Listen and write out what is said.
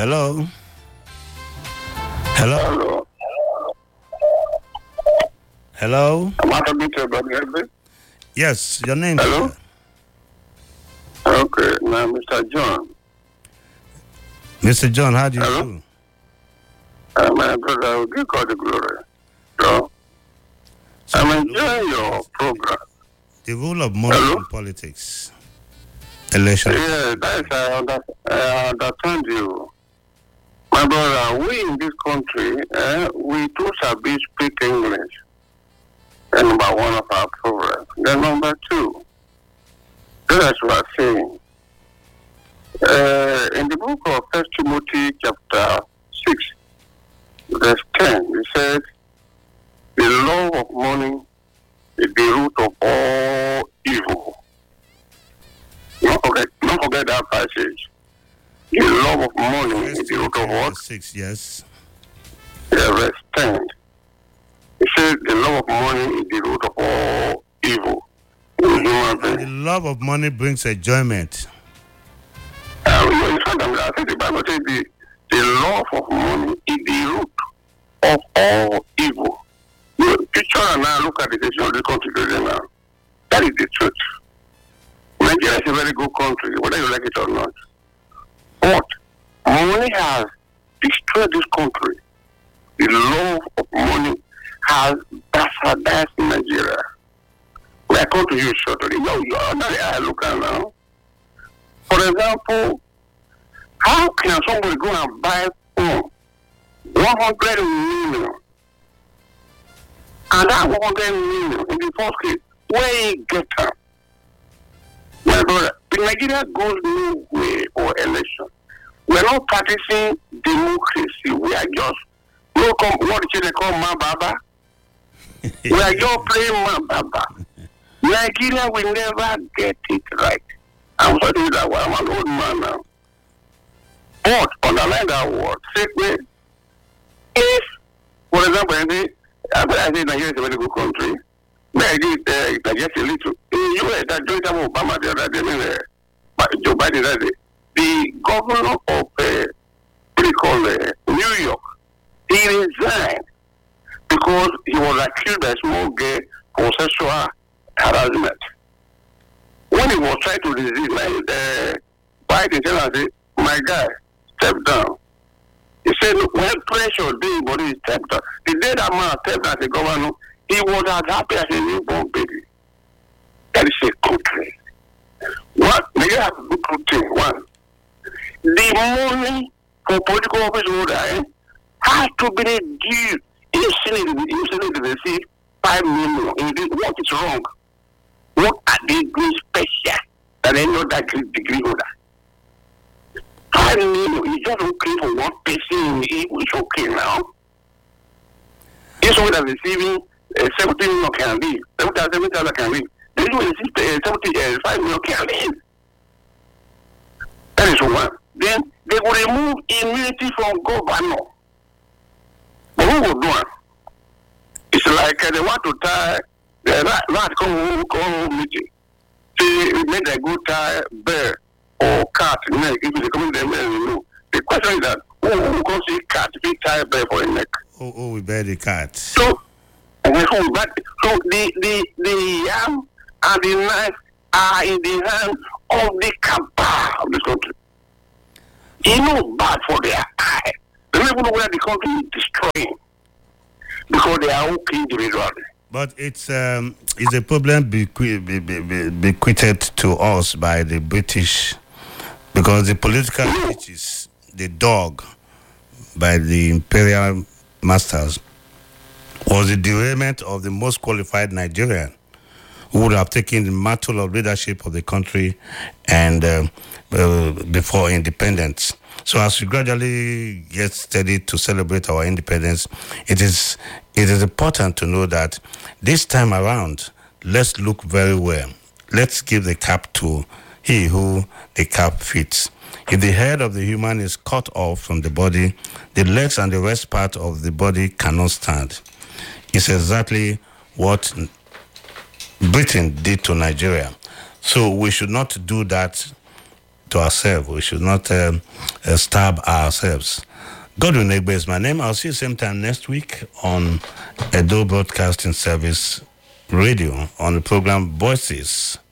Hello? Hello? Hello. Hello? I'm out of it. Yes, your name, Hello? sir. Okay, now Mr. John. Mr. John, how do you Hello? do? My brother, I will give God the glory. So, I'm enjoying your program. The role of money Hello? in politics. Election. Yeah, I understand you. My brother, we in this country, we too sabi speak English. That's number one of our programs. Then number two, that's what I'm saying. In the book of First Timothy chapter 6, verse 10, it says, the love of money is the root of all evil. Don't forget that passage. The love of money is the root of what? 6, yes. Yeah, verse 10. It says the love of money is the root of all evil. The love of money brings enjoyment. In fact, I said the Bible says the love of money is the root of all evil. Picture and now look at the situation of the country today now. That is the truth. Nigeria is a very good country, whether you like it or not. But money has destroyed this country. The love of money has bastardized Nigeria. We are going to use shortly. I look at now. For example, how can somebody go and buy 100 million? And that 100 million in the first case, where you get them? My brother, Nigeria goes nowhere for election. We are not practicing democracy. We are just what they call Mababa. We are just playing Mababa. Nigeria will never get it right. I'm sorry to that one. I'm an old man now. But underline that word. Say, if, for example, I say Nigeria is a very good country, I just a little. In the US, that joint of Obama the other day, Joe Biden the other day, the governor of New York, he resigned because he was accused by a small girl for sexual harassment. When he was trying to resist, Biden said, my guy, step down. He said, when pressure did, but he stepped down. The day that man stepped down as a governor, he was as happy as a newborn baby. That is a country. What? They have a good thing. One, the money for political office holder has to be reduced. Usually they receive 5 million. What is wrong? What are they doing special that they know that degree holder? 5 million is just okay for one person. It's okay now. If someone that's receiving 70 million can leave, 70,000 can leave. They do receive 5 million can leave. That is one. Then they will remove immunity from governor. But who will do it? It's like they want to tie the rat come meeting. See, make a good tie bear or cat neck if they come in the middle. The question is that who can see cat be tie bear for a neck? Oh, we bear the cat. So the yam and the knife are in the hand of the cabal of this country. It's not bad for their eye. They don't even know where the country is destroying because they are okay individually. But it's a problem bequeathed to us by the British because the political elite, the dog by the imperial masters, was the derailment of the most qualified Nigerian who would have taken the mantle of leadership of the country and before independence. So as we gradually get steady to celebrate our independence, it is important to know that this time around, let's look very well. Let's give the cap to he who the cap fits. If the head of the human is cut off from the body, the legs and the rest part of the body cannot stand. It's exactly what Britain did to Nigeria. So we should not do that to ourselves. We should not stab ourselves. Godwin Egbe is my name. I'll see you same time next week on Edo Broadcasting Service Radio on the program Voices